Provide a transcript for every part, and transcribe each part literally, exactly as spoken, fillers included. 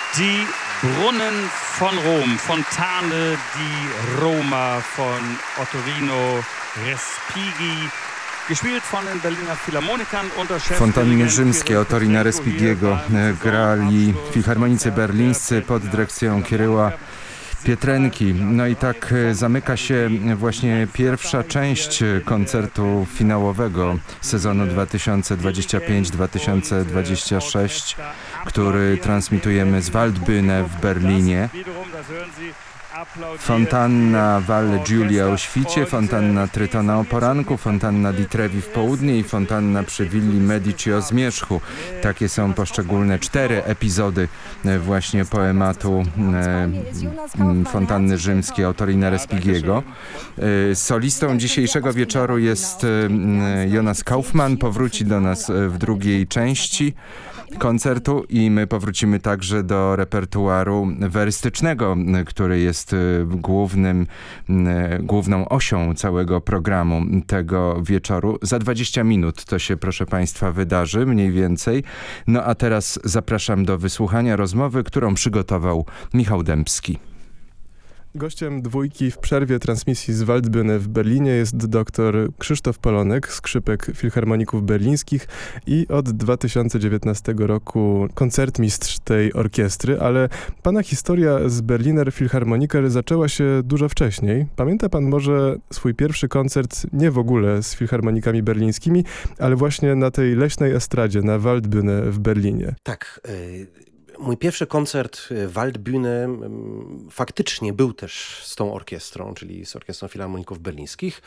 Die Brunnen von Rom, Fontane di Roma von Ottorino Respighi, gespielt von den Berliner Philharmonikern unter Chef Fontanny rzymskie Ottorina Respigiego grali filharmonicy berlińscy pod dyrekcją Kiryła Pietrenki. No i tak zamyka się właśnie pierwsza część koncertu finałowego sezonu dwa tysiące dwudziestego piątego dwa tysiące dwudziestego szóstego, który transmitujemy z Waldbühne w Berlinie. Fontanna Valle Giulia o świcie, fontanna Trytona o poranku, fontanna di Trevi w południe i fontanna przy Willi Medici o zmierzchu. Takie są poszczególne cztery epizody właśnie poematu e, fontanny rzymskiej Ottorina Respigiego. E, solistą dzisiejszego wieczoru jest e, Jonas Kaufmann. Powróci do nas w drugiej części koncertu i my powrócimy także do repertuaru werystycznego, który jest głównym, główną osią całego programu tego wieczoru. Za dwadzieścia minut to się, proszę Państwa, wydarzy mniej więcej. No a teraz zapraszam do wysłuchania rozmowy, którą przygotował Michał Dębski. Gościem dwójki w przerwie transmisji z Waldbühne w Berlinie jest dr Krzysztof Polonek, skrzypek Filharmoników Berlińskich i od dwa tysiące dziewiętnastego roku koncertmistrz tej orkiestry, ale pana historia z Berliner Philharmoniker zaczęła się dużo wcześniej. Pamięta pan może swój pierwszy koncert nie w ogóle z filharmonikami berlińskimi, ale właśnie na tej leśnej estradzie, na Waldbühne w Berlinie? Tak, y- Mój pierwszy koncert Waldbühne faktycznie był też z tą orkiestrą, czyli z Orkiestrą Filharmoników Berlińskich.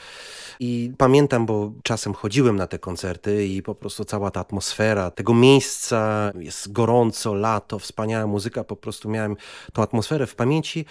I pamiętam, bo czasem chodziłem na te koncerty i po prostu cała ta atmosfera tego miejsca, jest gorąco, lato, wspaniała muzyka, po prostu miałem tą atmosferę w pamięci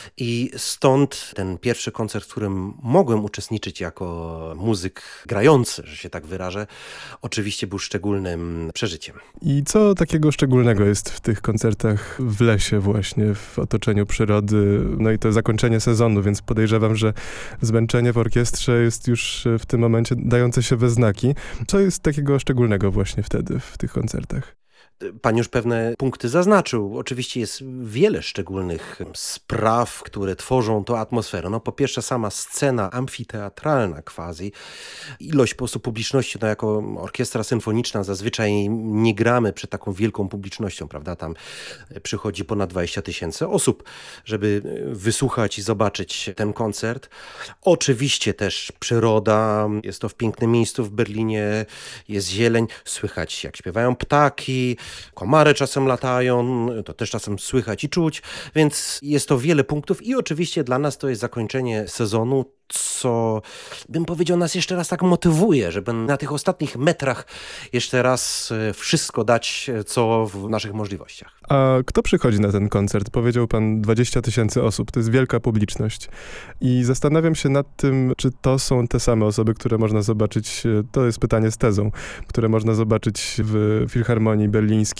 i stąd ten pierwszy koncert, w którym mogłem uczestniczyć jako muzyk grający, że się tak wyrażę, oczywiście był szczególnym przeżyciem. I co takiego szczególnego jest w tych koncertach w lesie właśnie, w otoczeniu przyrody, no i to zakończenie sezonu, więc podejrzewam, że zmęczenie w orkiestrze jest już w tym momencie dające się we znaki. Co jest takiego szczególnego właśnie wtedy w tych koncertach? Pan już pewne punkty zaznaczył. Oczywiście jest wiele szczególnych spraw, które tworzą tą atmosferę. No, po pierwsze sama scena amfiteatralna quasi. Ilość po prostu publiczności, no jako orkiestra symfoniczna zazwyczaj nie gramy przed taką wielką publicznością, prawda? Tam przychodzi ponad dwadzieścia tysięcy osób, żeby wysłuchać i zobaczyć ten koncert. Oczywiście też przyroda. Jest to w pięknym miejscu w Berlinie. Jest zieleń. Słychać jak śpiewają ptaki. Komary czasem latają, to też czasem słychać i czuć, więc jest to wiele punktów i oczywiście dla nas to jest zakończenie sezonu, co bym powiedział nas jeszcze raz tak motywuje, żeby na tych ostatnich metrach jeszcze raz wszystko dać, co w naszych możliwościach. A kto przychodzi na ten koncert? Powiedział pan dwadzieścia tysięcy osób, to jest wielka publiczność. I zastanawiam się nad tym, czy to są te same osoby, które można zobaczyć, to jest pytanie z tezą, które można zobaczyć w Filharmonii Berlińskiej